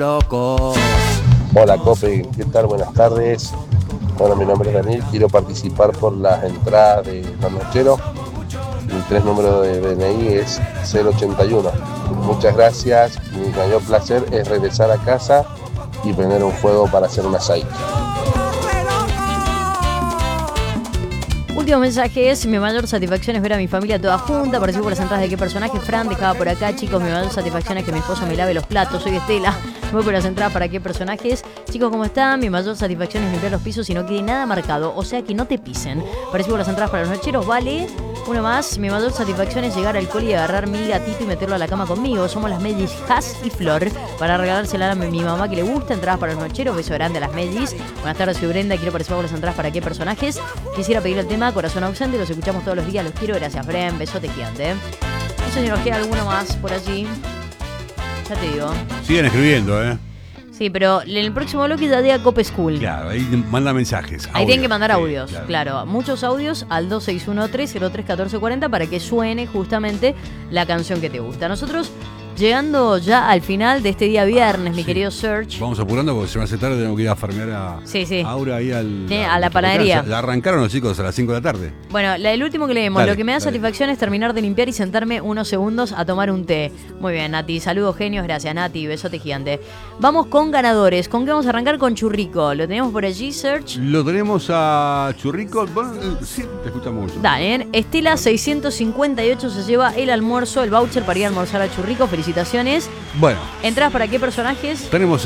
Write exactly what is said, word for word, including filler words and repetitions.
Loco. Hola Cope, ¿qué tal? Buenas tardes. Bueno, mi nombre es Daniel, quiero participar por las entradas de Los Nocheros. Mi tres número de D N I es cero ochenta y uno. Muchas gracias, mi mayor placer es regresar a casa y prender un fuego para hacer un asado. Último mensaje es: mi mayor satisfacción es ver a mi familia toda junta. Participo por las entradas de qué personaje. Fran dejaba por acá, chicos. Mi mayor satisfacción es que mi esposo me lave los platos. Soy Estela. Voy por las entradas para qué personajes. Chicos, ¿cómo están? Mi mayor satisfacción es limpiar los pisos y no quede nada marcado. O sea que no te pisen. Participo por las entradas para los nocheros. Vale. Uno más. Mi mayor satisfacción es llegar al cole y agarrar mi gatito y meterlo a la cama conmigo. Somos las Mellis, Has y Flor. Para regalársela a mi, mi mamá que le gusta. Entradas para los nocheros. Beso grande a las Mellis. Buenas tardes, soy Brenda. Quiero participar por las entradas para qué personajes. Quisiera pedir el tema Corazón Ausente. Los escuchamos todos los días. Los quiero. Gracias, Fren. Besote gigante. No sé si nos queda alguno más por allí. Ya te digo. Siguen escribiendo, ¿eh? Sí, pero en el próximo bloque ya diga Cope School. Claro, ahí manda mensajes. Ahí tienen que mandar sí, audios, claro. claro. Muchos audios al dos seis uno tres cero tres uno cuatro cuatro cero para que suene justamente la canción que te gusta. Nosotros, llegando ya al final de este día viernes, mi Sí. querido Serge. Vamos apurando porque se me hace tarde, tengo que ir a farmear a Sí, sí. Aura ahí al, Sí, a la panadería. Ya arrancaron los chicos a las cinco de la tarde. Bueno, la, el último que leemos. Dale, Lo que me da dale. satisfacción es terminar de limpiar y sentarme unos segundos a tomar un té. Muy bien, Nati. Saludos, genios. Gracias, Nati. Besote gigante. Vamos con ganadores. ¿Con qué vamos a arrancar? Con Churrico. ¿Lo tenemos por allí, Serge? Lo tenemos a Churrico. Bueno, eh, sí, te escuchamos mucho. Dale, Estela seiscientos cincuenta y ocho se lleva el almuerzo, el voucher para ir a almorzar a Churrico. Felicitaciones. Bueno, ¿Entradas para qué personajes? tenemos